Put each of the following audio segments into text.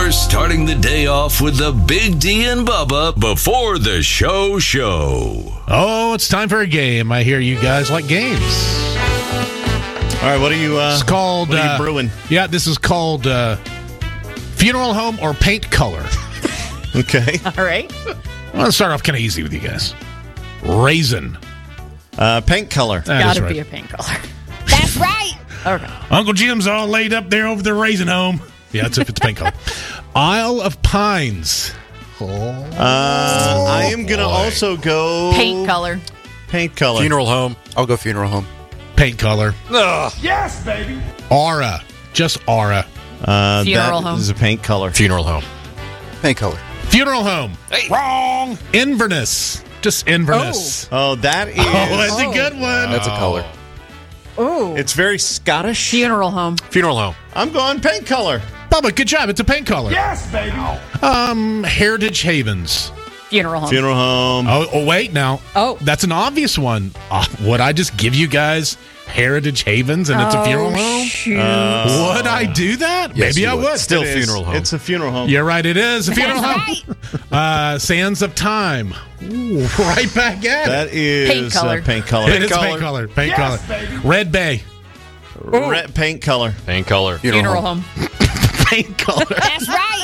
We're starting the day off with the Big D and Bubba before the show. Oh, it's time for a game. I hear you guys like games. All right, what are you? It's called. What are you brewing? Yeah, this is called funeral home or paint color. Okay. All right. I'm gonna start off kind of easy with you guys. Raisin. Paint color. Gotta be a paint color. That's right. Okay. Uncle Jim's all laid up there over the raisin home. Yeah, that's if it's paint color. Isle of Pines. I am going to also go... Paint color. Paint color. Funeral home. I'll go funeral home. Paint color. Ugh. Yes, baby. Aura. Just aura. Funeral home. This is a paint color. Funeral home. Paint color. Funeral home. Hey. Wrong. Inverness. Just Inverness. Oh, that is... Oh, that's a good one. That's a color. Oh. It's very Scottish. Funeral home. Funeral home. I'm going paint color. Bubba, good job. It's a paint color. Yes, baby. Heritage Havens. Funeral home. Funeral home. Oh, wait now. Oh. That's an obvious one. Would I just give you guys Heritage Havens and it's a funeral home? Shoot. Would I do that? Yes, Maybe you I would. would. Still It is. funeral home. It's a funeral home. You're right, it is a funeral That's home. Sands of Time. Ooh, right back at That it. is Paint color. paint color. It is color. paint color. Paint Yes, color. baby. Red Bay. Red paint color. Paint color. Funeral home. Paint color. That's right.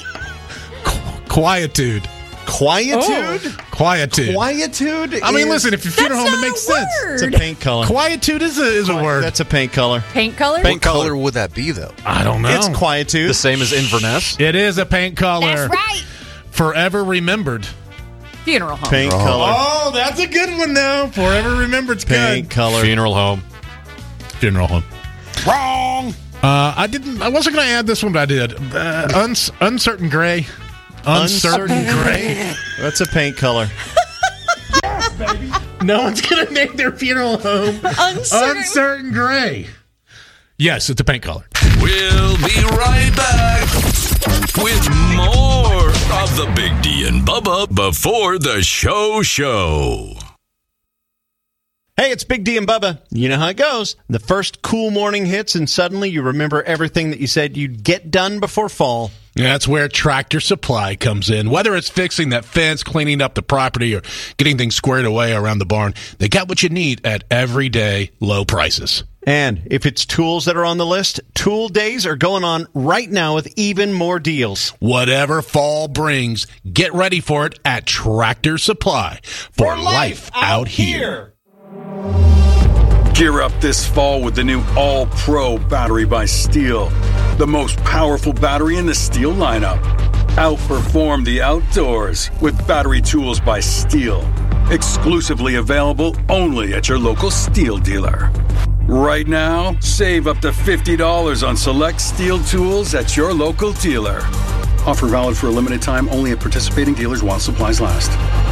Quietude. Quietude? Quietude. Quietude? I mean, is- listen, if you're funeral home, it makes sense. It's a paint color. Quietude is a word. That's a paint color. Paint color. What color would that be, though? I don't know. It's quietude. The same as Inverness? It is a paint color. That's right. Forever remembered. Funeral home. Paint color. Oh, that's a good one now. Forever remembered's Paint good. color. Funeral home. Funeral home. Wrong. I wasn't going to add this one, but I did. Uncertain gray. Uncertain gray. That's a paint color. Yes, baby. No one's going to name their funeral home Uncertain gray. Yes, it's a paint color. We'll be right back with more of the Big D and Bubba before the show. Hey, it's Big D and Bubba. You know how it goes. The first cool morning hits, and suddenly you remember everything that you said you'd get done before fall. That's where Tractor Supply comes in. Whether it's fixing that fence, cleaning up the property, or getting things squared away around the barn, they got what you need at everyday low prices. And if it's tools that are on the list, Tool Days are going on right now with even more deals. Whatever fall brings, get ready for it at Tractor Supply for life out here. Gear up this fall with the new All-Pro battery by Steel. The most powerful battery in the Steel lineup. Outperform the outdoors with battery tools by Steel. Exclusively available only at your local Steel dealer. Right now, save up to $50 on select Steel tools at your local dealer. Offer valid for a limited time only at participating dealers while supplies last.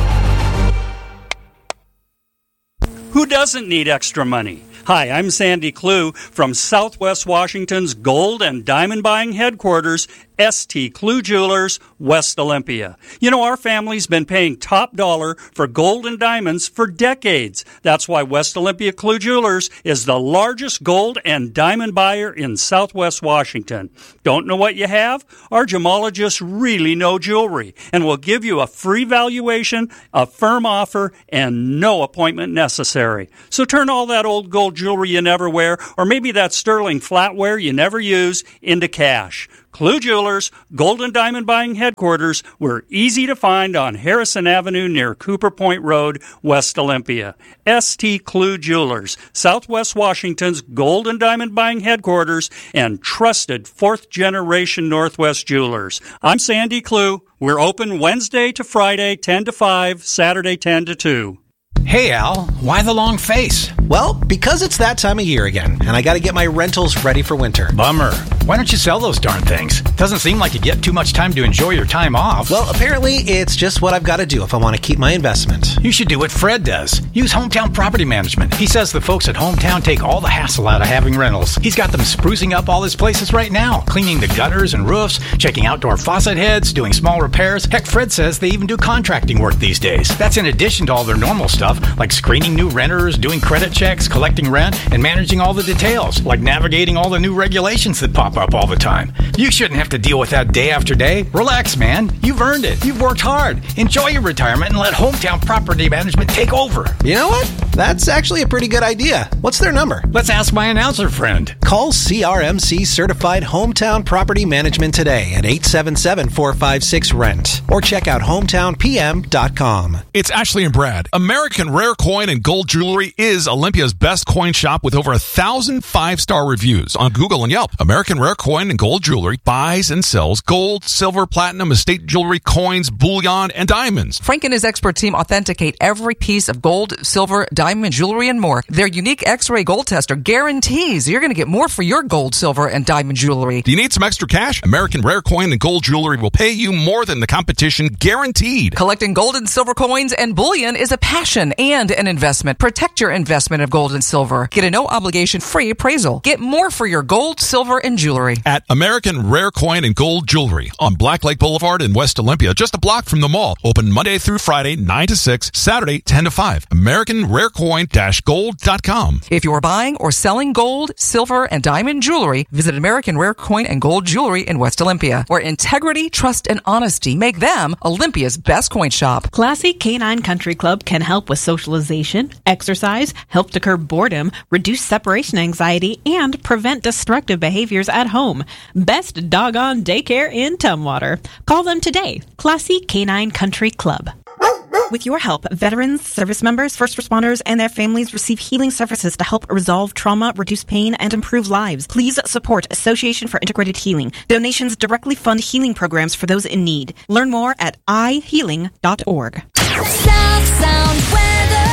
Who doesn't need extra money? Hi, I'm Sandy Clue from Southwest Washington's Gold and Diamond Buying Headquarters, St. Clue Jewelers, West Olympia. You know, our family's been paying top dollar for gold and diamonds for decades. That's why West Olympia Clue Jewelers is the largest gold and diamond buyer in Southwest Washington. Don't know what you have? Our gemologists really know jewelry and will give you a free valuation, a firm offer, and no appointment necessary. So turn all that old gold jewelry you never wear, or maybe that sterling flatware you never use, into cash. Clue Jewelers, Gold and Diamond Buying Headquarters. We're easy to find on Harrison Avenue near Cooper Point Road, West Olympia. St. Clue Jewelers, Southwest Washington's Gold and Diamond Buying Headquarters and trusted fourth-generation Northwest Jewelers. I'm Sandy Clue. We're open Wednesday to Friday, 10 to 5, Saturday, 10 to 2. Hey, Al, why the long face? Well, because it's that time of year again, and I got to get my rentals ready for winter. Bummer. Why don't you sell those darn things? Doesn't seem like you get too much time to enjoy your time off. Well, apparently, it's just what I've got to do if I want to keep my investment. You should do what Fred does. Use Hometown Property Management. He says the folks at Hometown take all the hassle out of having rentals. He's got them sprucing up all his places right now, cleaning the gutters and roofs, checking outdoor faucet heads, doing small repairs. Heck, Fred says they even do contracting work these days. That's in addition to all their normal stuff stuff like screening new renters, doing credit checks, collecting rent, and managing all the details, like navigating all the new regulations that pop up all the time. You shouldn't have to deal with that day after day. Relax, man. You've earned it. You've worked hard. Enjoy your retirement and let Hometown Property Management take over. You know what? That's actually a pretty good idea. What's their number? Let's ask my announcer friend. Call CRMC Certified Hometown Property Management today at 877-456-RENT or check out hometownpm.com. It's Ashley and Brad. American Rare Coin and Gold Jewelry is Olympia's best coin shop with over 1,000 5-star reviews on Google and Yelp. American Rare Coin and Gold Jewelry buys and sells gold, silver, platinum, estate jewelry, coins, bullion, and diamonds. Frank and his expert team authenticate every piece of gold, silver, diamond, jewelry, and more. Their unique X-ray gold tester guarantees you're going to get more for your gold, silver, and diamond jewelry. Do you need some extra cash? American Rare Coin and Gold Jewelry will pay you more than the competition, guaranteed. Collecting gold and silver coins and bullion is a passion and an investment. Protect your investment of gold and silver. Get a no-obligation free appraisal. Get more for your gold, silver, and jewelry. At American Rare Coin and Gold Jewelry on Black Lake Boulevard in West Olympia, just a block from the mall. Open Monday through Friday, 9 to 6, Saturday, 10 to 5. AmericanRareCoin-Gold.com. If you're buying or selling gold, silver, and diamond jewelry, visit American Rare Coin and Gold Jewelry in West Olympia, where integrity, trust, and honesty make them Olympia's best coin shop. Classy Canine Country Club can help with socialization, exercise, help to curb boredom, reduce separation anxiety, and prevent destructive behaviors at home. Best doggone daycare in Tumwater. Call them today. Classy Canine Country Club. With your help, veterans, service members, first responders, and their families receive healing services to help resolve trauma, reduce pain, and improve lives. Please support Association for Integrated Healing. Donations directly fund healing programs for those in need. Learn more at ihealing.org. South Sound weather.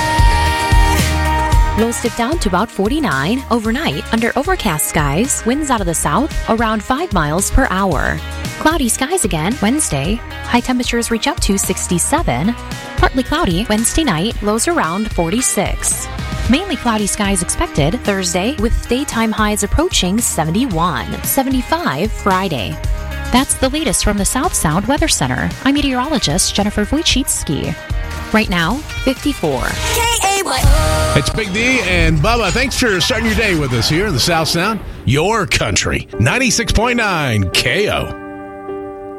Lows dip down to about 49 overnight under overcast skies. Winds out of the south around 5 miles per hour. Cloudy skies again Wednesday. High temperatures reach up to 67. Partly cloudy Wednesday night. Lows around 46. Mainly cloudy skies expected Thursday with daytime highs approaching 71. 75 Friday. That's the latest from the South Sound Weather Center. I'm meteorologist Jennifer Wojcicki. Right now, 54. It's Big D and Bubba. Thanks for starting your day with us here in the South Sound, your country. 96.9 KO.